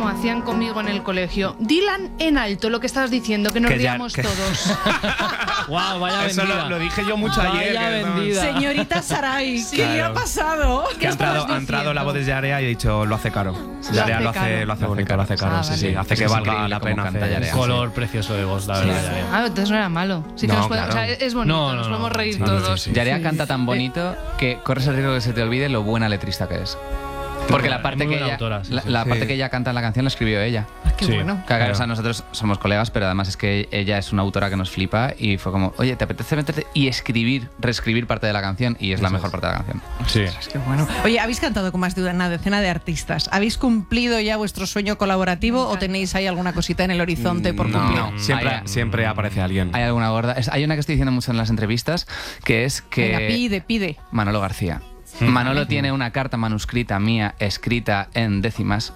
como hacían conmigo en el colegio. Dilan en alto lo que estabas diciendo, que nos riamos todos. Wow, vaya Eso vendida. lo dije yo mucho ayer. Vaya vendida. Señorita Saray, ¿qué le ha pasado? Que ha entrado la voz de Yarea y ha dicho, lo hace caro. Yarea lo hace bonito, lo hace caro. Sí, hace que valga la pena hacer. Un color precioso de voz, la verdad. Yarea. Ah, entonces no era malo. Sí que No, nos podemos, claro. o sea, es bonito, nos podemos reír todos. Yarea canta tan bonito que corres el riesgo de que se te olvide lo buena letrista que es. Porque la parte, muy que buena ella, autora, sí, la sí. parte que ella canta en la canción la escribió ella. Qué Sí. bueno. Claro, o sea, nosotros somos colegas, pero además es que ella es una autora que nos flipa y fue como, oye, ¿te apetece meterte y reescribir parte de la canción? Y es la mejor parte de la canción. Sí. Qué bueno. Oye, habéis cantado con más de una decena de artistas. ¿Habéis cumplido ya vuestro sueño colaborativo o tenéis ahí alguna cosita en el horizonte por cumplir? No, siempre aparece alguien. Hay alguna gorda. Hay una que estoy diciendo mucho en las entrevistas, que es que... Venga, pide. Manolo García. Manolo tiene una carta manuscrita mía escrita en décimas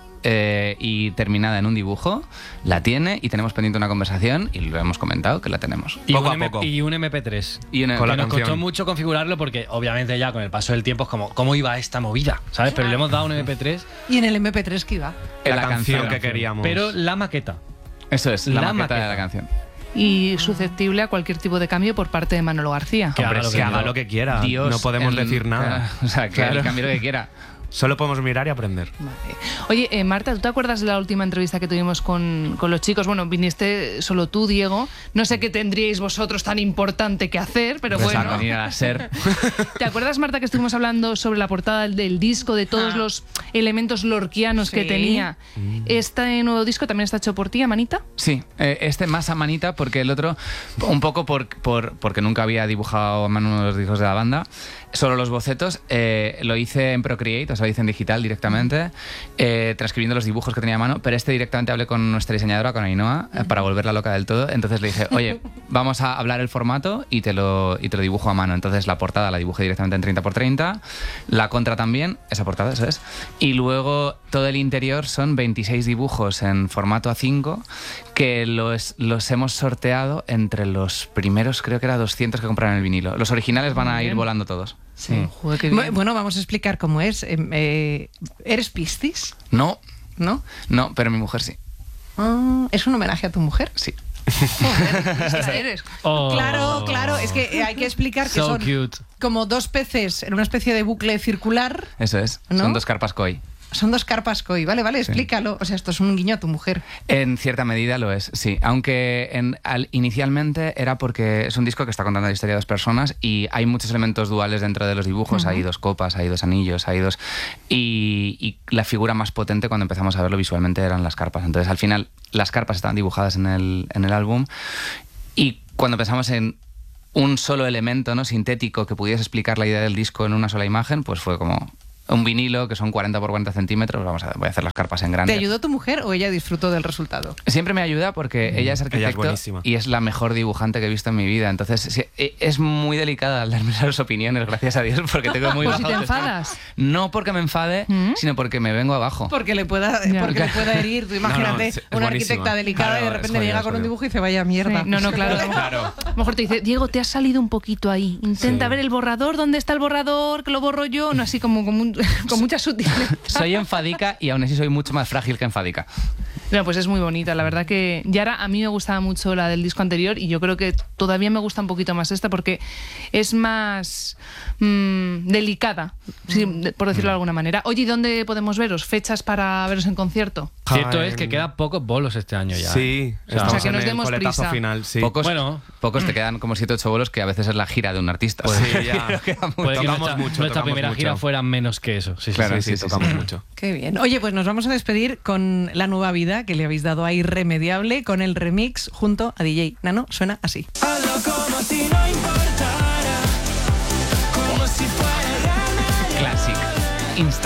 y terminada en un dibujo. La tiene y tenemos pendiente una conversación y lo hemos comentado que la tenemos. Y Poco un a poco. Y un MP3. Y una, Con la Que nos canción. costó mucho configurarlo porque obviamente ya con el paso del tiempo es como, ¿cómo iba esta movida? ¿Sabes? Pero le hemos dado un MP3, ¿Y en el MP3 qué iba? La canción que queríamos. pero la maqueta. Eso es, la La maqueta de maqueta. la canción. Y susceptible a cualquier tipo de cambio por parte de Manolo García. Que Hombre, haga lo que que haga quiera. lo que quiera. Dios no podemos en- decir nada. O sea, que Claro. el cambio lo que quiera. Solo podemos mirar y aprender. Vale. Oye, Marta, ¿tú te acuerdas de la última entrevista que tuvimos con los chicos? Bueno, viniste solo tú, Diego. No sé qué tendríais vosotros tan importante que hacer, pero Pues a bueno. venir a ser. ¿Te acuerdas, Marta, que estuvimos hablando sobre la portada del disco, de todos los elementos lorquianos que Sí. tenía? ¿Este nuevo disco también está hecho por ti, Amanita? Sí, este más a manita porque el otro, un poco porque nunca había dibujado a mano los dibujos de la banda, solo los bocetos, lo hice en Procreate, o sea, lo hice en digital directamente, transcribiendo los dibujos que tenía a mano, pero directamente hablé con nuestra diseñadora, con Ainhoa, para volverla loca del todo. Entonces le dije, oye, vamos a hablar el formato y te lo dibujo a mano. Entonces la portada la dibujé directamente en 30x30, la contra también, esa portada, eso es, y luego todo el interior son 26 dibujos en formato A5 que los hemos sorteado entre los primeros, creo que era 200 que compraron el vinilo. Los originales van a ir volando todos. Sí. Joder, qué bien. Bueno, vamos a explicar cómo es. ¿Eres Piscis? No, ¿No? no, pero mi mujer sí. ¿Es un homenaje a tu mujer? Sí. Joder, esta eres. Oh. Claro, es que hay que explicar que So son cute. como dos peces en una especie de bucle circular. Eso es. ¿No? Son dos carpas koi. Son dos carpas koi. Vale, explícalo. O sea, esto es un guiño a tu mujer. En cierta medida lo es, sí. Aunque inicialmente era porque es un disco que está contando la historia de dos personas y hay muchos elementos duales dentro de los dibujos. Hay dos copas, hay dos anillos, hay dos... Y la figura más potente cuando empezamos a verlo visualmente eran las carpas. Entonces, al final, las carpas estaban dibujadas en el álbum y cuando pensamos en un solo elemento, ¿no?, sintético que pudiese explicar la idea del disco en una sola imagen, pues fue como... un vinilo que son 40 por 40 centímetros, voy a hacer las carpas en grande. ¿Te ayudó tu mujer o ella disfrutó del resultado? Siempre me ayuda porque ella es arquitecto buenísima. y es la mejor dibujante que he visto en mi vida. Entonces sí, es muy delicada al darme las opiniones, gracias a Dios, porque tengo muy Pues si baja te autoestima. enfadas. No porque me enfade, sino porque me vengo abajo. Porque le pueda herir. Tú imagínate es una buenísima. arquitecta delicada y de Claro, repente es llega jodido, con un jodido. dibujo y dice, vaya mierda. Sí. No, claro. Claro. A lo mejor te dice, Diego, te has salido un poquito ahí. Intenta ver el borrador, ¿dónde está el borrador? Que lo borro yo. No, así como con mucha sutileza. Soy enfadica y aún así soy mucho más frágil que enfadica. No, pues es muy bonita, la verdad que Yara, a mí me gustaba mucho la del disco anterior y yo creo que todavía me gusta un poquito más esta porque es más delicada, por decirlo de alguna manera. Oye, ¿y dónde podemos veros? ¿Fechas para veros en concierto? Cierto es que quedan pocos bolos este año ya. Sí, O sea, estamos que en nos el demos coletazo prisa. final, sí. Pocos te quedan como 7 o 8 bolos, que a veces es la gira de un artista. Pues O sea, sí, ya. no queda mucho. Puede que Tocamos nuestra, mucho, nuestra tocamos primera mucho. gira fuera menos que eso. Sí, Claro, Sí, sí, tocamos sí. mucho. Qué bien. Oye, pues nos vamos a despedir con la nueva vida que le habéis dado a Irremediable con el remix junto a DJ Nano. Suena así. Hazlo como si no importara, como si fuera realmente. Classic. Instant.